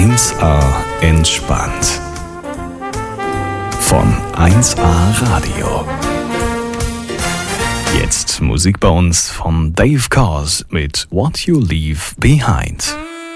1A entspannt. Von 1A Radio. Jetzt Musik bei uns von Dave Koz mit What You Leave Behind.